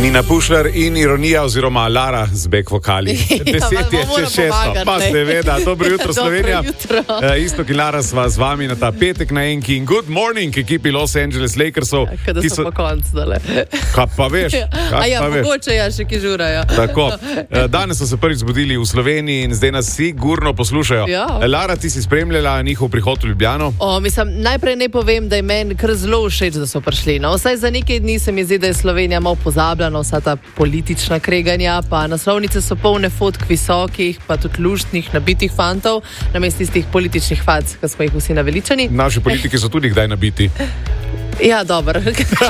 Nina Pušlar in ironija oziroma Lara z back vokali. 10 je še 6. Pa seveda, dobro jutro Slovenija. Istok in Lara sva z vami na ta petek na enki in good morning ekipi Los Angeles Lakersov. Kada so po koncu dale. Kaj pa veš? Mogoče še ki žurajo. Tako, danes so se prvič zbudili v Sloveniji in zdaj nas sigurno poslušajo. Ja. Lara, ti si spremljala njihov prihod v Ljubljano? Najprej ne povem, da je meni kar zelo všeč, da so prišli. No, vsaj za nekaj dni se mi zdi, da je Slovenija malo pozabljena, vsa ta politična kreganja, pa naslovnice so polne fotk visokih, pa tudi luštnih, nabitih fantov, namesto tistih političnih fac, ki smo jih vsi naveličani. Naši politiki so tudi kdaj nabiti. Ja, dobro.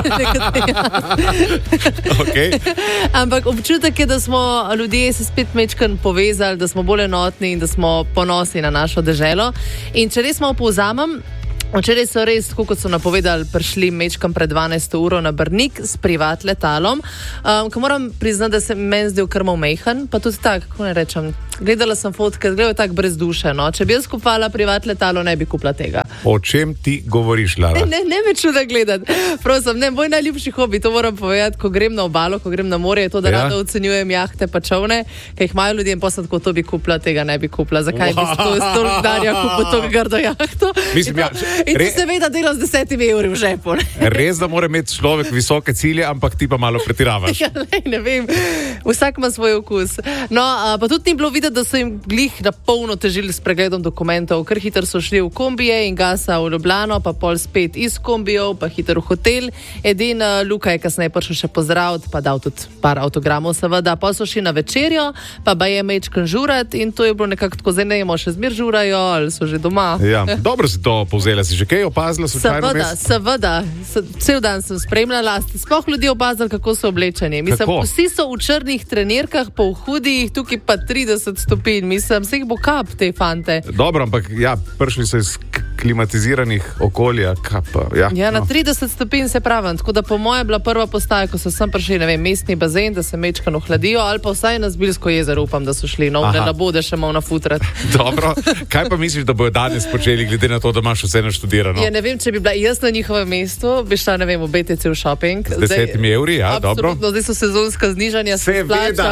Okay. Ampak občutek je, da smo ljudje se spet mečkan povezali, da smo bolj enotni in da smo ponosni na našo deželo. In če res malo povzamem, včeraj so res, tako kot so napovedali, prišli mečkam pred 12 uro na Brnik s privat letalom, ko moram priznati, da se meni zdel kar malo mejhan, pa tudi tako, kako ne rečem, gledala sem fotke, gledajo tako brez duše, no. Če bi jaz kupala privat letalo, ne bi kupila tega. O čem ti govoriš, Lara? Ne me čuda gledati. Prosim, moj najljubši hobi, to moram povedati, ko grem na obalo, ko grem na morje, je to, da rada ocenjujem jahte pa čovne, ki jih imajo ljudje in posad, ko to bi kupila, tega ne bi kupila. Zakaj bi s to darja kupila to grdo jahto? Mislim, in to seveda delo z 10 evri v žepu. Res, da mora imeti človek visoke cilje, ampak ti pa malo pretiravaš. Ja, ne vem, vsak ima svoj okus. No, pa tudi ni bilo videti, da so jim glih na polno težili s pregledom dokumentov. Kar hitro so šli v kombije in gasa v Ljubljano, pa pol spet iz kombijev, pa hitro v hotel. Edin Luka je kasneje prišel še pozdraviti, pa dal tudi par autogramov seveda. Pa so šli na večerjo, pa je mečkan žurat in to je bilo nekako tako, zdaj ne vemo, še zmer žurajo ali so že doma. Ja, dobro si to povzela, si že kaj opazila? Seveda, cel dan sem spremljala, sploh ljudi opazili, kako so oblečeni. Mislim, vsi so v črnih trenirkah, pa v hudih, tukaj pa 30 stopinj. Mislim, se jih bo kap, te fante. Dobro, ampak ja, prišli so iz klimatiziranih okolja, kapa. Ja, na 30 stopinj se pravim, tako da po moje bila prva postaja, ko so sem prišli, ne vem, mestni bazen, da se mečkano hladijo, ali pa vsaj na Zbiljsko jezero, upam, da so šli, no, da ne bude še malo nafutrat. Dobro, kaj pa misliš, da bojo danes počeli, glede na to, da imaš vse naštudirano? Ja, ne vem, če bi bila jaz na njihovem mestu, bi šla, ne vem, v BTC v shopping. Z 10 evri, ja, dobro. Absolutno, zdaj so sezonska znižanja, se splača,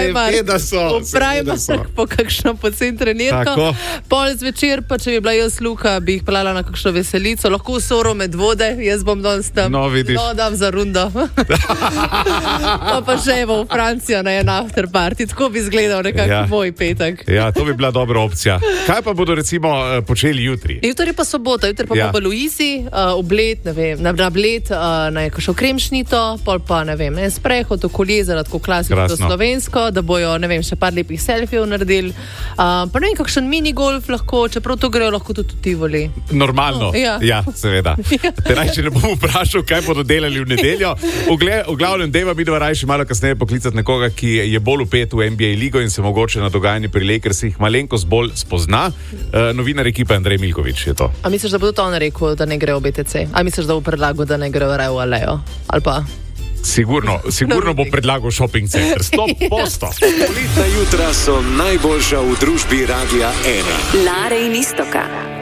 v Primark po kakšno pocen trenirko. Pol zvečer, pa če bi bila jaz Luka, bi jih pelala na kakšno veselico, lahko v Soro med vode, jaz bom danes tam. No, vidiš. No, dam za rundo. pa še evo v Francijo na en after party, tako bi izgledal nekako moj petek. Ja, to bi bila dobra opcija. Kaj pa bodo recimo počeli jutri? Jutri pa sobota, jutri pa bo Luizi, obled, ne vem, na bled, na kakšno kremšnito, pol pa, ne vem, sprehod okoli jezera, tako klasično slovensko, da bojo, ne vem, še par lepih selfijev naredili. Pa ne vem, kakšen minigolf lahko, čeprav to grejo lahko tudi Tivoli. Normalno, ja, seveda. Te rajče ne bom vprašal, kaj bodo delali v nedeljo. V glavnem deva mi dva rajši malo kasneje poklicati nekoga, ki je bolj vpet v NBA ligo in se mogoče na dogajanje pri Lakersih malenkost bolj spozna. Novinar ekipe Andrej Milkovič je to. A misliš, da bo to on rekel, da ne gre v BTC? A misliš, da bo predlagal, da ne gre v Real Alejo? Ali pa? Sigurno bo predlagal shopping center. 100%. Politna jutra so najboljša v družbi Radia 1. Lare in Istoka.